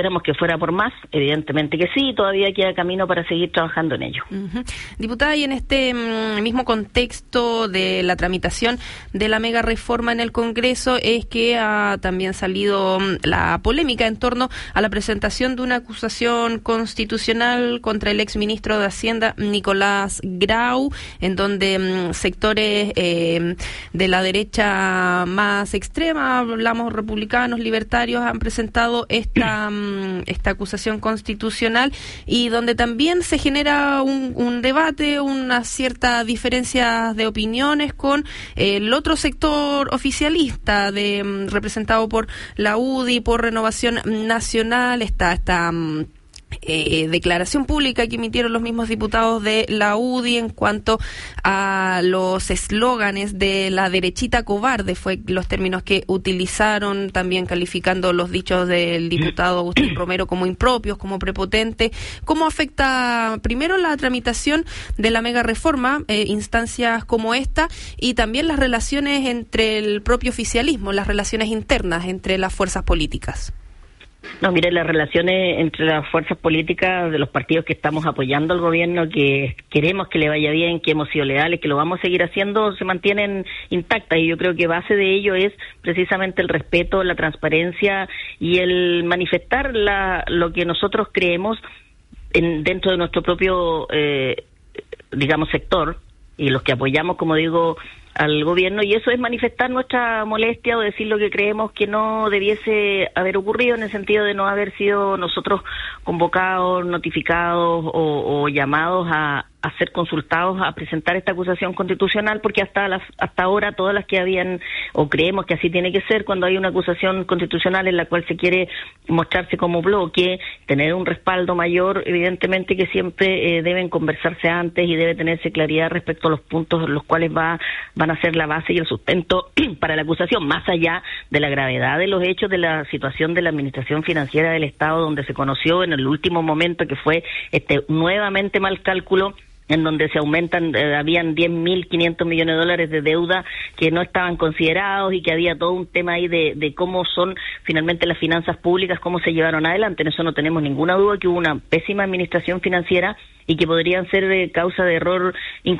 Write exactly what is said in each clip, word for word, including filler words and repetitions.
Queremos que fuera por más, evidentemente que sí, todavía queda camino para seguir trabajando en ello. Uh-huh. Diputada, y en este mm, mismo contexto de la tramitación de la mega reforma en el Congreso es que ha también salido mm, la polémica en torno a la presentación de una acusación constitucional contra el exministro de Hacienda, Nicolás Grau, en donde mm, sectores eh, de la derecha más extrema, hablamos republicanos, libertarios, han presentado esta... Mm, esta acusación constitucional y donde también se genera un, un debate, una cierta diferencia de opiniones con el otro sector oficialista de representado por la U D I, por Renovación Nacional. Está esta Eh, declaración pública que emitieron los mismos diputados de la U D I en cuanto a los eslóganes de la derechita cobarde, fue los términos que utilizaron, también calificando los dichos del diputado Agustín Romero como impropios, como prepotentes. ¿Cómo afecta primero la tramitación de la mega reforma, eh, instancias como esta, y también las relaciones entre el propio oficialismo, las relaciones internas entre las fuerzas políticas? No, mire, las relaciones entre las fuerzas políticas de los partidos que estamos apoyando al gobierno, que queremos que le vaya bien, que hemos sido leales, que lo vamos a seguir haciendo, se mantienen intactas, y yo creo que base de ello es precisamente el respeto, la transparencia y el manifestar la, lo que nosotros creemos en, dentro de nuestro propio, eh, digamos, sector, y los que apoyamos, como digo, al gobierno, y eso es manifestar nuestra molestia o decir lo que creemos que no debiese haber ocurrido, en el sentido de no haber sido nosotros convocados, notificados o, o llamados a, a ser consultados a presentar esta acusación constitucional, porque hasta las, hasta ahora todas las que habían, o creemos que así tiene que ser, cuando hay una acusación constitucional en la cual se quiere mostrarse como bloque, tener un respaldo mayor, evidentemente que siempre eh, deben conversarse antes y debe tenerse claridad respecto a los puntos en los cuales va van a ser la base y el sustento para la acusación, más allá de la gravedad de los hechos de la situación de la administración financiera del Estado, donde se conoció en el último momento que fue este nuevamente mal cálculo, en donde se aumentan, eh, habían diez mil quinientos millones de dólares de deuda que no estaban considerados, y que había todo un tema ahí de, de cómo son finalmente las finanzas públicas, cómo se llevaron adelante. En eso no tenemos ninguna duda, que hubo una pésima administración financiera y que podrían ser de causa de error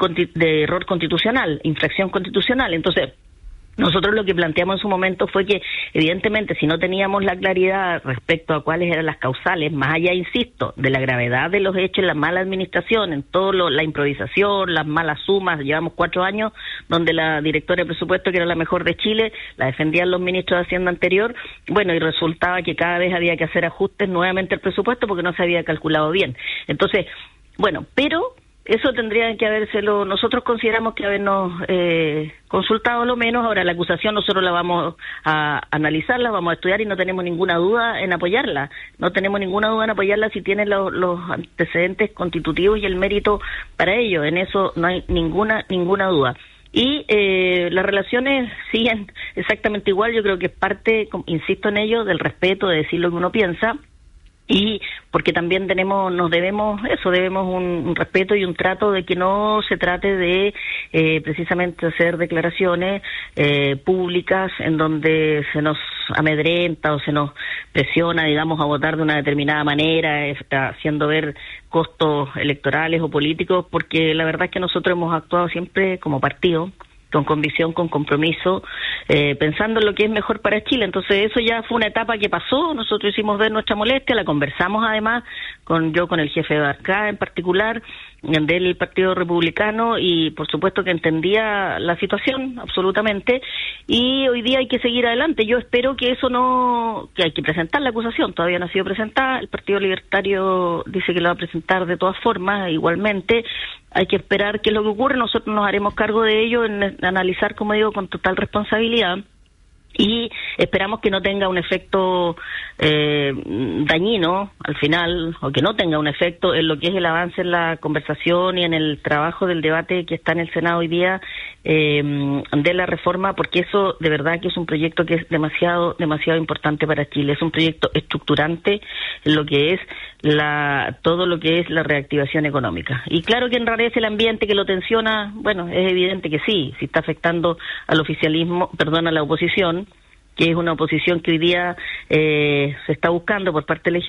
de error constitucional, infracción constitucional. Entonces, nosotros lo que planteamos en su momento fue que, evidentemente, si no teníamos la claridad respecto a cuáles eran las causales, más allá, insisto, de la gravedad de los hechos, la mala administración, en todo lo, la improvisación, las malas sumas, llevamos cuatro años donde la directora de presupuesto, que era la mejor de Chile, la defendían los ministros de Hacienda anterior, bueno, y resultaba que cada vez había que hacer ajustes nuevamente al presupuesto porque no se había calculado bien. Entonces, bueno, pero eso tendría que habérselo, nosotros consideramos que habernos eh, consultado lo menos. Ahora la acusación nosotros la vamos a analizar, la vamos a estudiar y no tenemos ninguna duda en apoyarla, no tenemos ninguna duda en apoyarla si tiene lo, los antecedentes constitutivos y el mérito para ello, en eso no hay ninguna ninguna duda. Y eh, las relaciones siguen exactamente igual, yo creo que es parte, insisto en ello, del respeto, de decir lo que uno piensa, y porque también tenemos, nos debemos eso, debemos un, un respeto y un trato de que no se trate de eh, precisamente hacer declaraciones eh, públicas en donde se nos amedrenta o se nos presiona, digamos, a votar de una determinada manera, está haciendo ver costos electorales o políticos, porque la verdad es que nosotros hemos actuado siempre como partido, con convicción, con compromiso, eh, pensando en lo que es mejor para Chile. Entonces eso ya fue una etapa que pasó, nosotros hicimos ver nuestra molestia, la conversamos además, con yo con el jefe de Barca en particular, del Partido Republicano, y por supuesto que entendía la situación absolutamente, y hoy día hay que seguir adelante. Yo espero que eso no, que hay que presentar la acusación, todavía no ha sido presentada, el Partido Libertario dice que la va a presentar de todas formas, igualmente, hay que esperar qué es lo que ocurre, nosotros nos haremos cargo de ello, en analizar, como digo, con total responsabilidad, y esperamos que no tenga un efecto eh, dañino al final, o que no tenga un efecto en lo que es el avance en la conversación y en el trabajo del debate que está en el Senado hoy día eh, de la reforma, porque eso de verdad que es un proyecto que es demasiado demasiado importante para Chile, es un proyecto estructurante en lo que es la todo lo que es la reactivación económica. Y claro que enrarece el ambiente, que lo tensiona, bueno, es evidente que sí, si está afectando al oficialismo, perdón, a la oposición, que es una oposición que hoy día eh, se está buscando por parte del